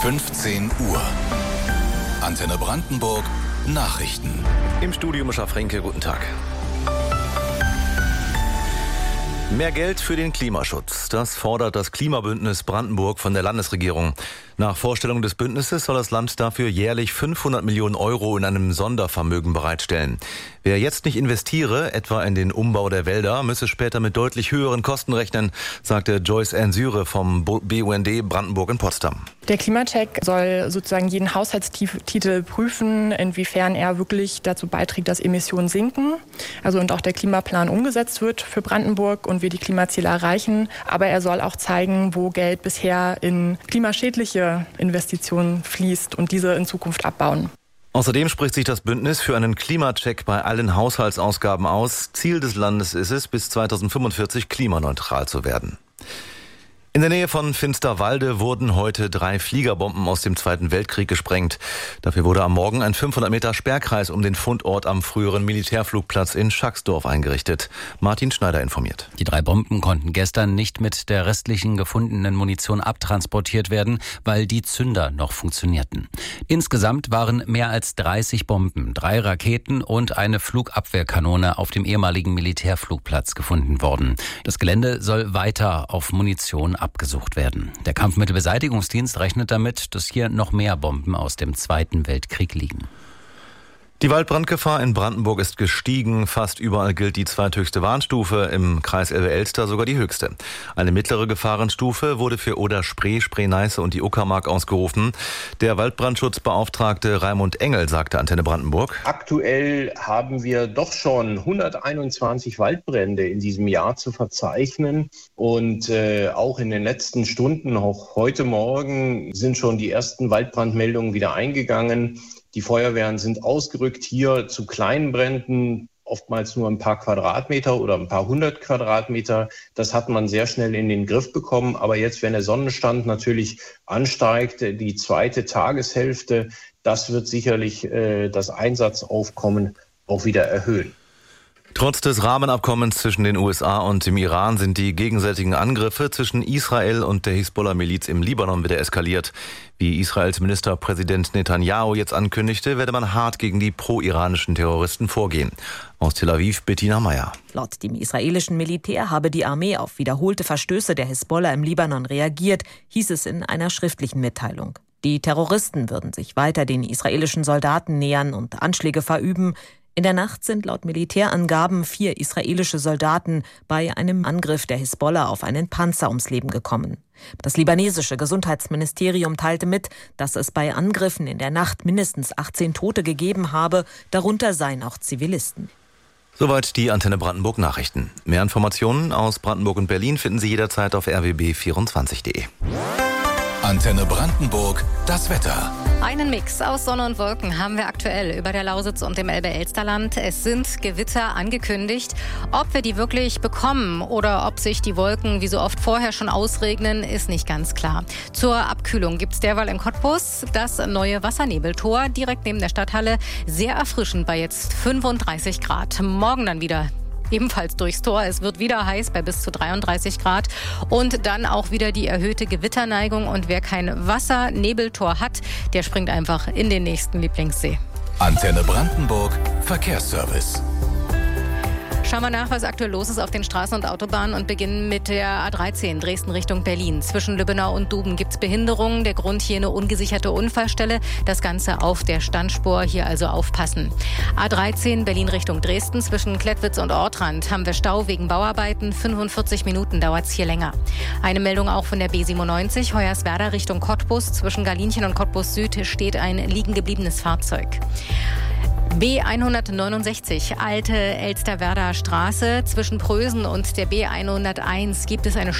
15 Uhr. Antenne Brandenburg Nachrichten. Im Studio Mischa Fränke, guten Tag. Mehr Geld für den Klimaschutz. Das fordert das Klimabündnis Brandenburg von der Landesregierung. Nach Vorstellung des Bündnisses soll das Land dafür jährlich 500 Millionen Euro in einem Sondervermögen bereitstellen. Wer jetzt nicht investiere, etwa in den Umbau der Wälder, müsse später mit deutlich höheren Kosten rechnen, sagte Joyce Ensüre vom BUND Brandenburg in Potsdam. Der Klimacheck soll sozusagen jeden Haushaltstitel prüfen, inwiefern er wirklich dazu beiträgt, dass Emissionen sinken. Also und auch der Klimaplan umgesetzt wird für Brandenburg und wir die Klimaziele erreichen. Aber er soll auch zeigen, wo Geld bisher in klimaschädliche Investitionen fließt und diese in Zukunft abbauen. Außerdem spricht sich das Bündnis für einen Klimacheck bei allen Haushaltsausgaben aus. Ziel des Landes ist es, bis 2045 klimaneutral zu werden. In der Nähe von Finsterwalde wurden heute 3 Fliegerbomben aus dem Zweiten Weltkrieg gesprengt. Dafür wurde am Morgen ein 500 Meter Sperrkreis um den Fundort am früheren Militärflugplatz in Schacksdorf eingerichtet. Martin Schneider informiert. Die 3 Bomben konnten gestern nicht mit der restlichen gefundenen Munition abtransportiert werden, weil die Zünder noch funktionierten. Insgesamt waren mehr als 30 Bomben, 3 Raketen und eine Flugabwehrkanone auf dem ehemaligen Militärflugplatz gefunden worden. Das Gelände soll weiter auf Munition abgesucht werden. Der Kampfmittelbeseitigungsdienst rechnet damit, dass hier noch mehr Bomben aus dem Zweiten Weltkrieg liegen. Die Waldbrandgefahr in Brandenburg ist gestiegen. Fast überall gilt die zweithöchste Warnstufe, im Kreis Elbe-Elster sogar die höchste. Eine mittlere Gefahrenstufe wurde für Oder-Spree, Spree-Neiße und die Uckermark ausgerufen. Der Waldbrandschutzbeauftragte Raimund Engel sagte Antenne Brandenburg: Aktuell haben wir doch schon 121 Waldbrände in diesem Jahr zu verzeichnen. Und auch in den letzten Stunden, auch heute Morgen, sind schon die ersten Waldbrandmeldungen wieder eingegangen. Die Feuerwehren sind ausgerückt hier zu kleinen Bränden, oftmals nur ein paar Quadratmeter oder ein paar 100 Quadratmeter. Das hat man sehr schnell in den Griff bekommen. Aber jetzt, wenn der Sonnenstand natürlich ansteigt, die zweite Tageshälfte, das wird sicherlich das Einsatzaufkommen auch wieder erhöhen. Trotz des Rahmenabkommens zwischen den USA und dem Iran sind die gegenseitigen Angriffe zwischen Israel und der Hisbollah-Miliz im Libanon wieder eskaliert. Wie Israels Ministerpräsident Netanyahu jetzt ankündigte, werde man hart gegen die pro-iranischen Terroristen vorgehen. Aus Tel Aviv, Bettina Meyer. Laut dem israelischen Militär habe die Armee auf wiederholte Verstöße der Hisbollah im Libanon reagiert, hieß es in einer schriftlichen Mitteilung. Die Terroristen würden sich weiter den israelischen Soldaten nähern und Anschläge verüben. In der Nacht sind laut Militärangaben 4 israelische Soldaten bei einem Angriff der Hisbollah auf einen Panzer ums Leben gekommen. Das libanesische Gesundheitsministerium teilte mit, dass es bei Angriffen in der Nacht mindestens 18 Tote gegeben habe, darunter seien auch Zivilisten. Soweit die Antenne Brandenburg Nachrichten. Mehr Informationen aus Brandenburg und Berlin finden Sie jederzeit auf rbb24.de. Antenne Brandenburg, das Wetter. Einen Mix aus Sonne und Wolken haben wir aktuell über der Lausitz und dem Elbe-Elster-Land. Es sind Gewitter angekündigt. Ob wir die wirklich bekommen oder ob sich die Wolken wie so oft vorher schon ausregnen, ist nicht ganz klar. Zur Abkühlung gibt es derweil in Cottbus das neue Wassernebeltor direkt neben der Stadthalle. Sehr erfrischend bei jetzt 35 Grad. Morgen dann wieder ebenfalls durchs Tor. Es wird wieder heiß bei bis zu 33 Grad. Und dann auch wieder die erhöhte Gewitterneigung. Und wer kein Wassernebeltor hat, der springt einfach in den nächsten Lieblingssee. Antenne Brandenburg Verkehrsservice. Schauen wir nach, was aktuell los ist auf den Straßen und Autobahnen und beginnen mit der A13 Dresden Richtung Berlin. Zwischen Lübbenau und Duben gibt es Behinderungen. Der Grund hier eine ungesicherte Unfallstelle. Das Ganze auf der Standspur, hier also aufpassen. A13 Berlin Richtung Dresden. Zwischen Klettwitz und Ortrand haben wir Stau wegen Bauarbeiten. 45 Minuten dauert es hier länger. Eine Meldung auch von der B97 Hoyerswerda Richtung Cottbus. Zwischen Galinchen und Cottbus Süd steht ein liegen gebliebenes Fahrzeug. B169, Alte Elsterwerda Straße. Zwischen Prösen und der B101 gibt es eine